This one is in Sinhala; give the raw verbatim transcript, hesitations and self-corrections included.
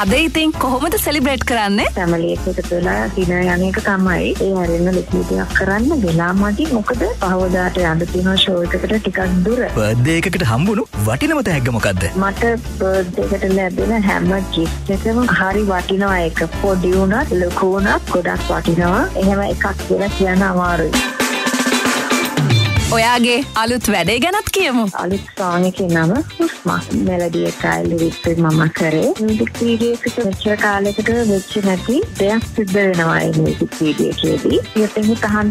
අද ඉතින් කොහොමද සෙලිබ්‍රේට් කරන්නේ? ෆැමිලි එකට වෙලා දින යන එක තමයි. ඒ හැරෙන්න දෙකීටියක් කරන්න වෙලා මදි. මොකද පහවදාට යන්න තියෙන ෂෝ එකකට ටිකක් දුර. බර්ත්ඩේ එකකට හම්බුණු වටිනම තෑග්ග මොකද්ද? මට බර්ත්ඩේ එකට ලැබෙන හැම ගිෆ්ට් එකම හරි වටිනවා. ඒක පොඩි වුණත් ලොකු වුණත් ගොඩක් වටිනවා. එහෙම එකක් කියලා කියන්න අමාරුයි. ඔයාගේ අලුත් වැඩේ ගැනත් කියමු. අලුත් සෝන් එකේ නම හුස්ම. මෙලඩි එකයි ලිරික්ස් මම කරේ. මියුසික් වීඩියෝ එකට මෙච්චර කාලයකට වෙච්ච නැති දෙයක් සිද්ධ වෙනවා මේ මියුසික් වීඩියෝ එකේදී. ඊට තහඬ